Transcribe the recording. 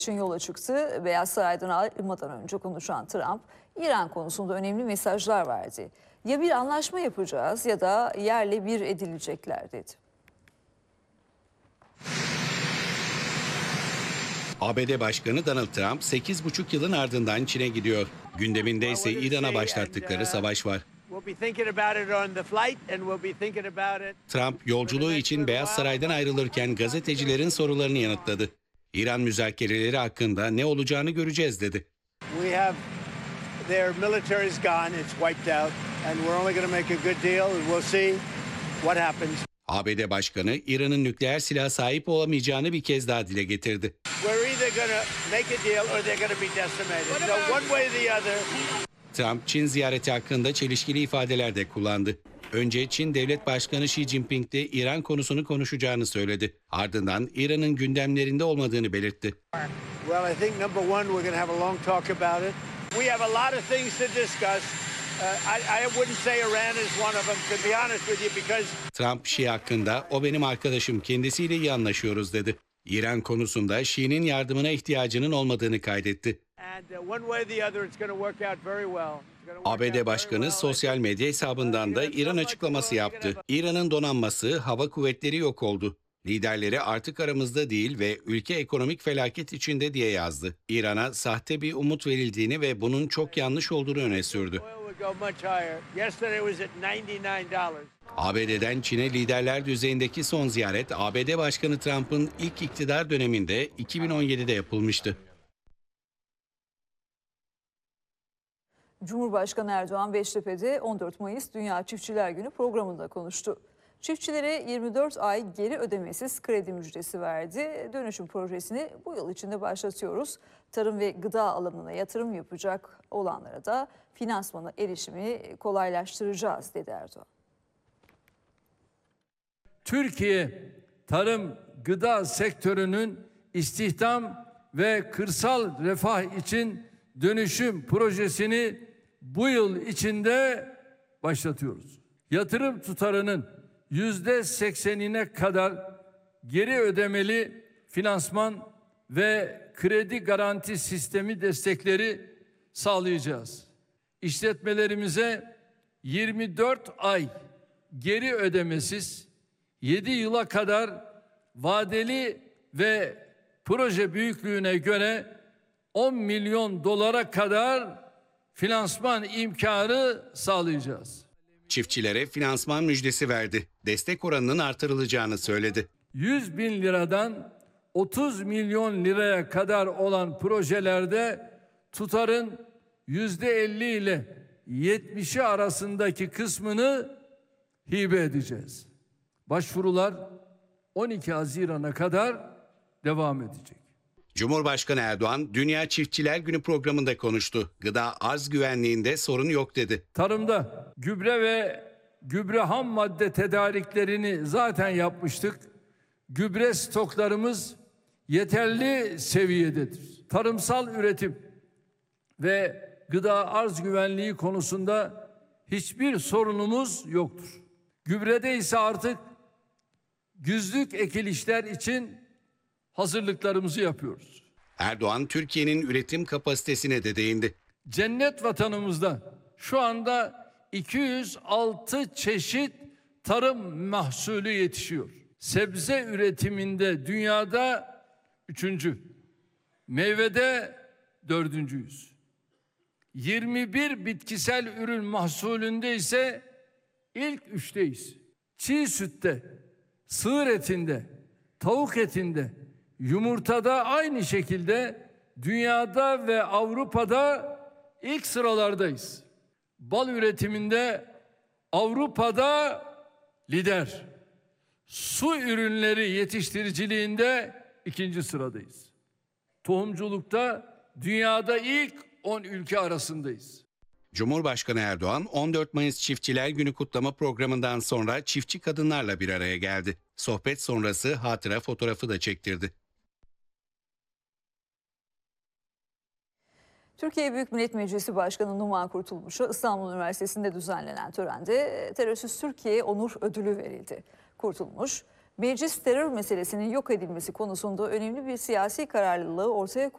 için yola çıktı. Beyaz Saray'dan ayrılmadan önce konuşan Trump, İran konusunda önemli mesajlar verdi. Ya bir anlaşma yapacağız ya da yerle bir edilecekler dedi. ABD Başkanı Donald Trump 8,5 yılın ardından Çin'e gidiyor. Gündeminde ise İran'a başlattıkları savaş var. Trump yolculuğu için Beyaz Saray'dan ayrılırken gazetecilerin sorularını yanıtladı. İran müzakereleri hakkında ne olacağını göreceğiz dedi. ABD Başkanı İran'ın nükleer silah sahip olamayacağını bir kez daha dile getirdi. Trump Çin ziyareti hakkında çelişkili ifadeler de kullandı. Önce Çin Devlet Başkanı Xi Jinping'le İran konusunu konuşacağını söyledi. Ardından İran'ın gündemlerinde olmadığını belirtti. Trump Xi hakkında o benim arkadaşım, kendisiyle iyi anlaşıyoruz dedi. İran konusunda Xi'nin yardımına ihtiyacının olmadığını kaydetti. ABD Başkanı sosyal medya hesabından da İran açıklaması yaptı. İran'ın donanması, hava kuvvetleri yok oldu. Liderleri artık aramızda değil ve ülke ekonomik felaket içinde diye yazdı. İran'a sahte bir umut verildiğini ve bunun çok yanlış olduğunu öne sürdü. ABD'den Çin'e liderler düzeyindeki son ziyaret ABD Başkanı Trump'ın ilk iktidar döneminde 2017'de yapılmıştı. Cumhurbaşkanı Erdoğan Beştepe'de 14 Mayıs Dünya Çiftçiler Günü programında konuştu. Çiftçilere 24 ay geri ödemesiz kredi müjdesi verdi. Dönüşüm projesini bu yıl içinde başlatıyoruz. Tarım ve gıda alanına yatırım yapacak olanlara da finansmana erişimi kolaylaştıracağız dedi Erdoğan. Türkiye tarım gıda sektörünün istihdam ve kırsal refah için dönüşüm projesini bu yıl içinde başlatıyoruz. Yatırım tutarının %80'ine kadar geri ödemeli finansman ve kredi garanti sistemi destekleri sağlayacağız. İşletmelerimize 24 ay geri ödemesiz 7 yıla kadar vadeli ve proje büyüklüğüne göre 10 milyon dolara kadar finansman imkanı sağlayacağız. Çiftçilere finansman müjdesi verdi. Destek oranının artırılacağını söyledi. 100 bin liradan 30 milyon liraya kadar olan projelerde tutarın %50 ile 70'i arasındaki kısmını hibe edeceğiz. Başvurular 12 Haziran'a kadar devam edecek. Cumhurbaşkanı Erdoğan Dünya Çiftçiler Günü programında konuştu. Gıda arz güvenliğinde sorun yok dedi. Tarımda gübre ve gübre ham madde tedariklerini zaten yapmıştık. Gübre stoklarımız yeterli seviyededir. Tarımsal üretim ve gıda arz güvenliği konusunda hiçbir sorunumuz yoktur. Gübrede ise artık güzlük ekilişler için hazırlıklarımızı yapıyoruz. Erdoğan Türkiye'nin üretim kapasitesine de değindi. Cennet vatanımızda şu anda 206 çeşit tarım mahsulü yetişiyor. Sebze üretiminde dünyada 3. Meyvede 4.'yüz. 21 bitkisel ürün mahsulünde ise ilk 3'teyiz. Çiğ sütte, sığır etinde, tavuk etinde, yumurtada aynı şekilde dünyada ve Avrupa'da ilk sıralardayız. Bal üretiminde Avrupa'da lider. Su ürünleri yetiştiriciliğinde 2. sıradayız. Tohumculukta dünyada ilk 10 ülke arasındayız. Cumhurbaşkanı Erdoğan 14 Mayıs Çiftçiler Günü kutlama programından sonra çiftçi kadınlarla bir araya geldi. Sohbet sonrası hatıra fotoğrafı da çektirdi. Türkiye Büyük Millet Meclisi Başkanı Numan Kurtulmuş'a İstanbul Üniversitesi'nde düzenlenen törende Terörsüz Türkiye Onur Ödülü verildi. Kurtulmuş, meclis terör meselesinin yok edilmesi konusunda önemli bir siyasi kararlılığı ortaya koydu.